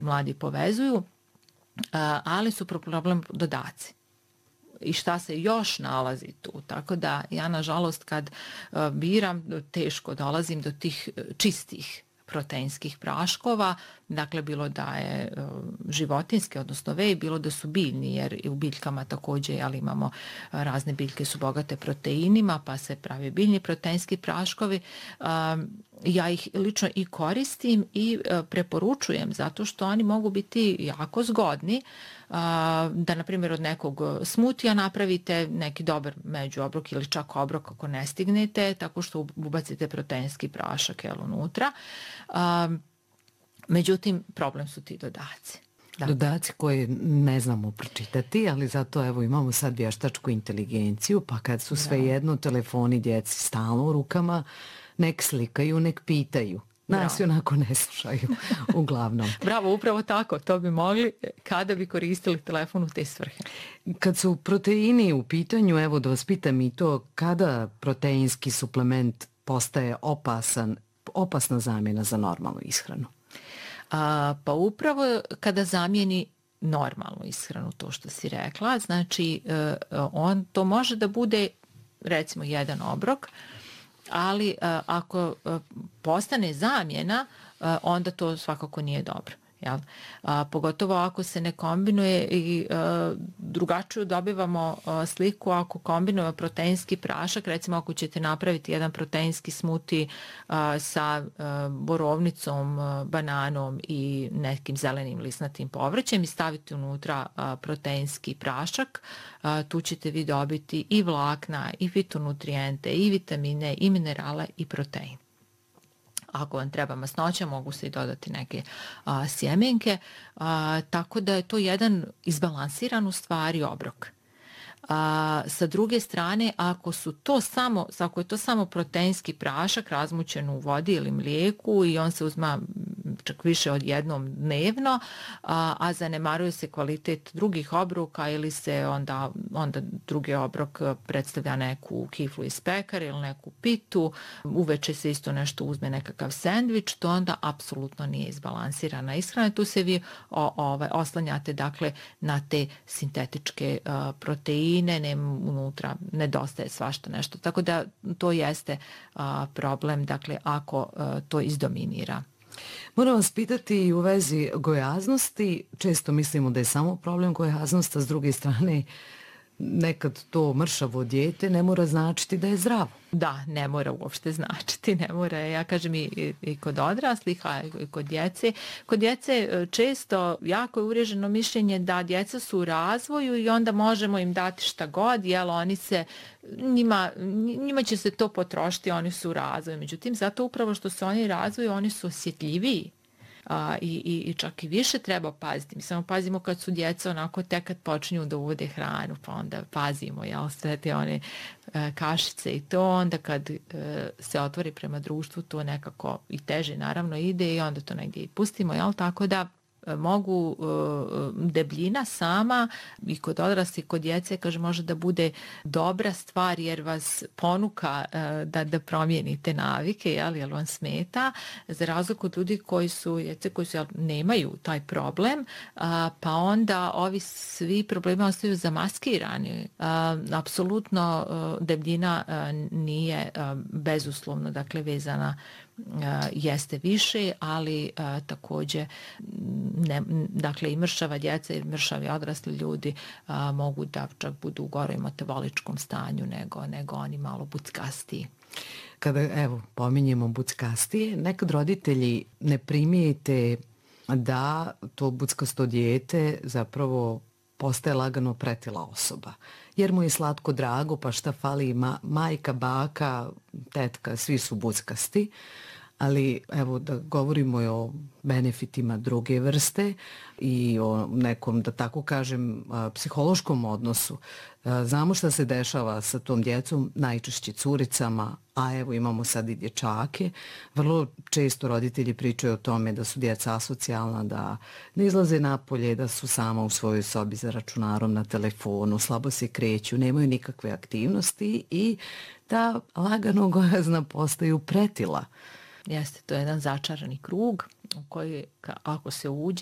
mladi povezuju, ali su problem dodaci. I šta se još nalazi tu. Tako da ja, nažalost, kad biram, teško dolazim do tih čistih proteinskih praškova, dakle bilo da je životinjske, odnosno vej, bilo da su biljni, jer i u biljkama također imamo razne biljke su bogate proteinima, pa se pravi biljni proteinski praškovi. Ja ih lično i koristim i preporučujem zato što oni mogu biti jako zgodni, da na primjer od nekog smutija napravite neki dobar međuobrok ili čak obrok ako ne stignete, tako što ubacite proteinski prašak unutra. Međutim, problem su ti dodaci. Dodaci koje ne znamo pročitati, ali zato evo imamo sad vještačku inteligenciju, pa kad su svejedno telefoni djeci stalno u rukama, nek slikaju, nek pitaju. Nas i onako ne slušaju, uglavnom. Bravo, upravo tako. To bi mogli kada bi koristili telefon u te svrhe. Kad su proteini u pitanju, evo da vas pitam i to, kada proteinski suplement postaje opasna zamjena za normalnu ishranu? Pa upravo kada zamijeni normalnu ishranu, to što si rekla. Znači, to može da bude recimo jedan obrok, ali ako postane zamjena, onda to svakako nije dobro. Jel? Pogotovo ako se ne kombinuje i drugačiju dobivamo sliku ako kombinujemo proteinski prašak, recimo ako ćete napraviti jedan proteinski smuti sa borovnicom, bananom i nekim zelenim lisnatim povrćem i staviti unutra proteinski prašak, tu ćete vi dobiti i vlakna, i fitonutrijente, i vitamine, i minerale, i protein. Ako vam treba masnoća, mogu se i dodati neke sjemenke, tako da je to jedan izbalansiran u stvari obrok. Sa druge strane, ako je to samo proteinski prašak razmućen u vodi ili mlijeku i on se uzma čak više od jednom dnevno, a zanemaruje se kvalitet drugih obroka ili se onda drugi obrok predstavlja neku kiflu iz pekara ili neku pitu, uveče se isto nešto uzme nekakav sendvič, to onda apsolutno nije izbalansirana ishrana. Tu se vi oslanjate dakle na te sintetičke proteine, unutra nedostaje svašta nešto. Tako da to jeste problem, dakle, ako to izdominira. Moram vas pitati u vezi gojaznosti. Često mislimo da je samo problem gojaznost, a s druge strane nekad to mršavo dijete ne mora značiti da je zdravo. Da, ne mora uopšte značiti, ne mora. Ja kažem i kod odraslih, a i kod djece. Kod djece često jako je uvriježeno mišljenje da djeca su u razvoju i onda možemo im dati šta god, jel oni se, njima će se to potrošiti, oni su u razvoju. Međutim, zato upravo što se oni razvoju, oni su osjetljiviji. I čak i više treba paziti. Mi samo pazimo kad su djeca onako tek kad počinju da uvode hranu, pa onda pazimo, jel, sve te one kašice i to, onda kad se otvori prema društvu to nekako i teže naravno ide i onda to negdje i pustimo, jel, tako da mogu debljina sama i kod odraslih, kod djece, kaže, može da bude dobra stvar jer vas ponuka da promijenite navike, jel vam smeta, za razliku od ljudi koji nemaju taj problem, pa onda ovi svi problemi ostaju zamaskirani. Apsolutno debljina nije bezuslovno, dakle, vezana, jeste više, ali također dakle i mršava djeca i mršavi odrasli ljudi mogu da čak budu u gorem metaboličkom stanju nego oni malo buckastiji. Kada, evo, pominjemo buckastije, nekad roditelji ne primijete da to buckasto dijete zapravo postaje lagano pretila osoba. Jer mu je slatko drago, pa šta fali, majka, baka, tetka, svi su buckasti. Ali evo da govorimo i o benefitima druge vrste i o nekom, da tako kažem, psihološkom odnosu. Znamo šta se dešava sa tom djecom, najčešće curicama, a evo imamo sad i dječake. Vrlo često roditelji pričaju o tome da su djeca asocijalna, da ne izlaze napolje, da su sama u svojoj sobi za računarom, na telefonu, slabo se kreću, nemaju nikakve aktivnosti i da lagano gojazna postaju pretila. Jeste, to je jedan začarani krug u koji ako se uđe